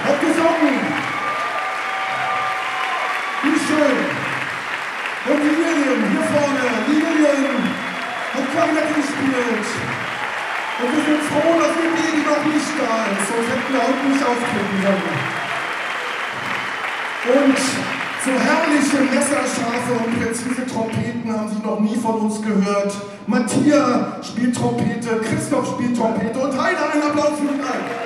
hat gesungen. Wie schön. Und die Lilien hier vorne, die Lilien hat Klarinette gespielt. Und wir sind froh, dass die Baby noch nicht da ist, sonst hätten wir auch nicht auftreten können. Und so herrliche, messerscharfe und präzise Trompeten haben Sie noch nie von uns gehört. Matthias spielt Trompete, Christoph spielt Trompete und Heiner, einen Applaus für uns allen.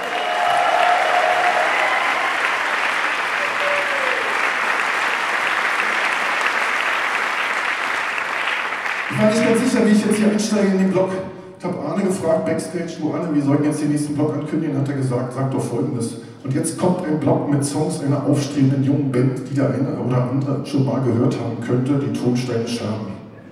Ich war nicht ganz sicher, wie ich jetzt hier einsteige in den Block. Ich habe Arne gefragt, Backstage, du Arne, wir sollen jetzt den nächsten Block ankündigen, hat er gesagt, sag doch Folgendes. Und jetzt kommt ein Block mit Songs einer aufstrebenden jungen Band, die der eine oder andere schon mal gehört haben könnte, die Tonsteine Scherben.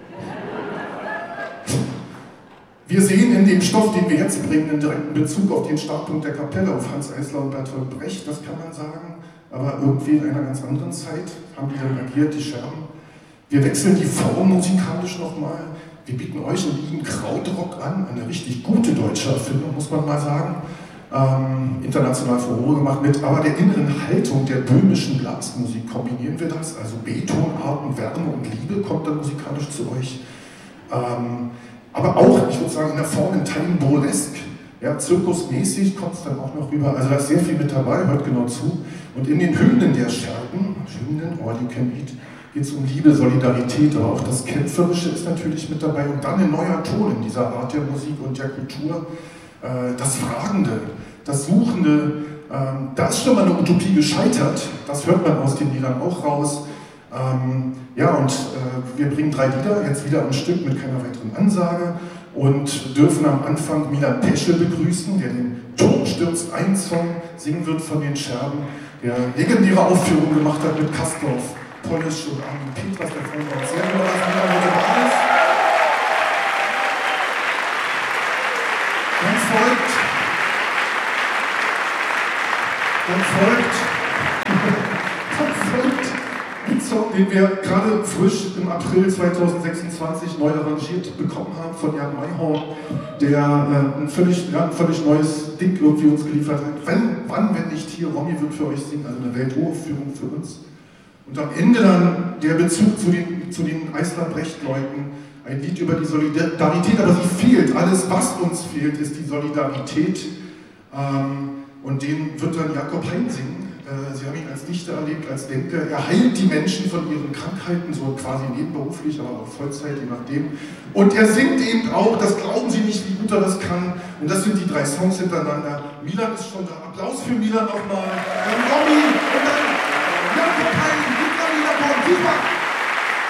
Wir sehen in dem Stoff, den wir jetzt bringen, einen direkten Bezug auf den Startpunkt der Kapelle, auf Hanns Eisler und Bertolt Brecht, das kann man sagen. Aber irgendwie in einer ganz anderen Zeit haben die dann agiert, die Scherben. Wir wechseln die Form musikalisch nochmal. Wir bieten euch und Ihnen Krautrock an, eine richtig gute deutsche Erfindung, muss man mal sagen. International Furore gemacht mit aber der inneren Haltung der böhmischen Blasmusik kombinieren wir das, also B-Tonarten, Wärme und Liebe kommt dann musikalisch zu euch. Aber auch, ich würde sagen, in der Form in Teilen burlesque, ja, zirkusmäßig kommt es dann auch noch rüber, also da ist sehr viel mit dabei, hört genau zu. Und in den Hymnen der Scherben, Hymnen, All You Can Eat, geht es um Liebe, Solidarität, aber auch das Kämpferische ist natürlich mit dabei und dann ein neuer Ton in dieser Art der Musik und der Kultur. Das Fragende, das Suchende, da ist schon mal eine Utopie gescheitert, das hört man aus den Liedern auch raus. Wir bringen 3 Lieder, jetzt wieder am Stück mit keiner weiteren Ansage und dürfen am Anfang Milan Peschel begrüßen, der den Turm stürzt ein Song singen wird von den Scherben, der legendäre Aufführung gemacht hat mit Kastorf, Polish und Armin Petras, der von uns sehr überrascht ist. Dann folgt ein Song, den wir gerade frisch im April 2026 neu arrangiert bekommen haben von Jan Mayhorn, der ein völlig neues Ding irgendwie uns geliefert hat. Wann, wenn nicht hier, Romy wird für euch singen, also eine Welturaufführung für uns. Und am Ende dann der Bezug zu den Eisler-Brecht-Leuten, ein Lied über die Solidarität, aber sie fehlt. Alles, was uns fehlt, ist die Solidarität. Und den wird dann Jakob Hein singen. Sie haben ihn als Dichter erlebt, als Denker. Er heilt die Menschen von ihren Krankheiten, so quasi nebenberuflich, aber auch Vollzeit, je nachdem. Und er singt eben auch, das glauben Sie nicht, wie gut er das kann. Und das sind die 3 Songs hintereinander. Milan ist schon da. Applaus für Milan nochmal. Dann Romy und dann Jakob Hein. Super!